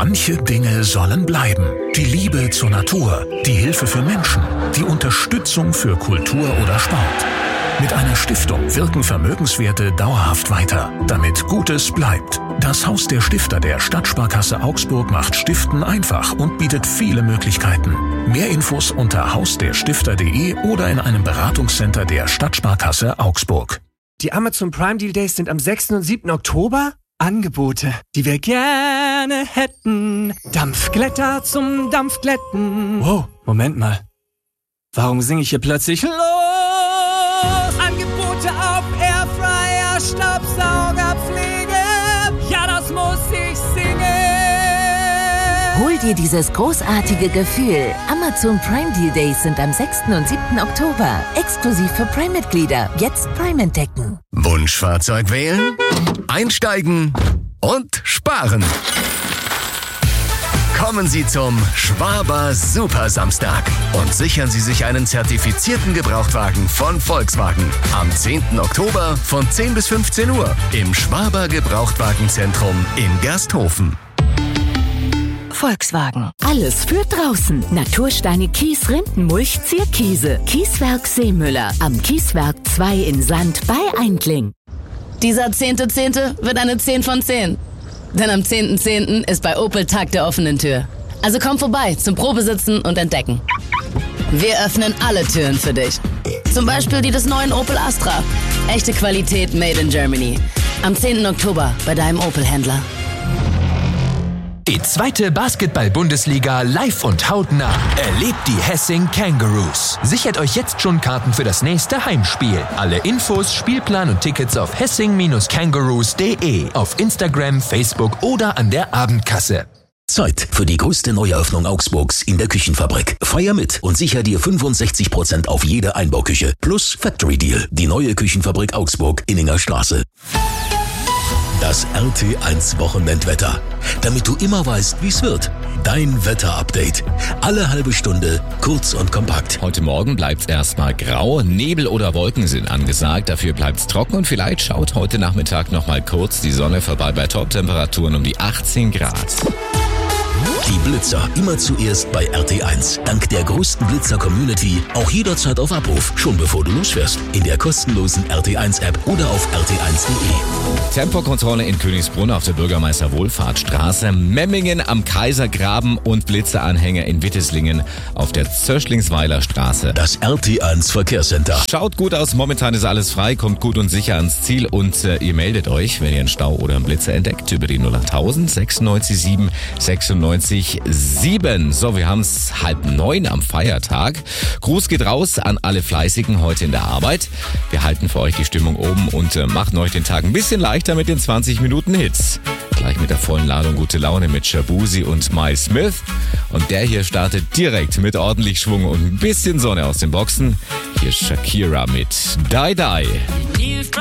Manche Dinge sollen bleiben. Die Liebe zur Natur, die Hilfe für Menschen, die Unterstützung für Kultur oder Sport. Mit einer Stiftung wirken Vermögenswerte dauerhaft weiter, damit Gutes bleibt. Das Haus der Stifter der Stadtsparkasse Augsburg macht Stiften einfach und bietet viele Möglichkeiten. Mehr Infos unter hausderstifter.de oder in einem Beratungscenter der Stadtsparkasse Augsburg. Die Amazon Prime Deal Days sind am 6. und 7. Oktober. Angebote, die wir gerne hätten. Dampfglätter zum Dampfglätten. Wow, Moment mal. Warum singe ich hier plötzlich los? Angebote auf Airfryer, Staubsaugerpflege. Ja, das muss ich singen. Hol dir dieses großartige Gefühl. Amazon Prime Deal Days sind am 6. und 7. Oktober. Exklusiv für Prime-Mitglieder. Jetzt Prime entdecken. Wunschfahrzeug wählen, einsteigen und sparen. Kommen Sie zum Schwaber Super Samstag und sichern Sie sich einen zertifizierten Gebrauchtwagen von Volkswagen. Am 10. Oktober von 10 bis 15 Uhr im Schwaber Gebrauchtwagenzentrum in Gersthofen. Volkswagen. Alles für draußen. Natursteine, Kies, Rindenmulch, Zierkiese. Kieswerk Seemüller. Am Kieswerk 2 in Sand bei Eindling. Dieser 10.10. wird eine 10 von 10. Denn am 10.10. ist bei Opel Tag der offenen Tür. Also komm vorbei zum Probesitzen und Entdecken. Wir öffnen alle Türen für dich. Zum Beispiel die des neuen Opel Astra. Echte Qualität made in Germany. Am 10. Oktober bei deinem Opel-Händler. Die zweite Basketball-Bundesliga live und hautnah. Erlebt die Hessing Kangaroos. Sichert euch jetzt schon Karten für das nächste Heimspiel. Alle Infos, Spielplan und Tickets auf hessing-kangaroos.de, auf Instagram, Facebook oder an der Abendkasse. Zeit für die größte Neueröffnung Augsburgs in der Küchenfabrik. Feier mit und sicher dir 65% auf jede Einbauküche. Plus Factory Deal, die neue Küchenfabrik Augsburg, Inninger Straße. Das RT1 Wochenendwetter. Damit du immer weißt, wie es wird. Dein Wetterupdate. Alle halbe Stunde, kurz und kompakt. Heute Morgen bleibt's erstmal grau. Nebel oder Wolken sind angesagt. Dafür bleibt's trocken und vielleicht schaut heute Nachmittag nochmal kurz die Sonne vorbei bei Top-Temperaturen um die 18 Grad. Die Blitzer immer zuerst bei RT1. Dank der größten Blitzer-Community auch jederzeit auf Abruf, schon bevor du losfährst. In der kostenlosen RT1-App oder auf rt1.de. Tempokontrolle in Königsbrunn auf der Bürgermeister-Wohlfahrtstraße, Memmingen am Kaisergraben und Blitzeranhänger in Witteslingen auf der Zöschlingsweiler Straße. Das RT1 Verkehrscenter. Schaut gut aus, momentan ist alles frei, kommt gut und sicher ans Ziel und ihr meldet euch, wenn ihr einen Stau oder einen Blitzer entdeckt, über die 081000 96 7 96 7. So, wir haben es 8:30 am Feiertag. Gruß geht raus an alle Fleißigen heute in der Arbeit. Wir halten für euch die Stimmung oben und machen euch den Tag ein bisschen leichter mit den 20 Minuten Hits. Gleich mit der vollen Ladung gute Laune mit Shabuzi und My Smith. Und der hier startet direkt mit ordentlich Schwung und ein bisschen Sonne aus den Boxen. Hier Shakira mit Die Die.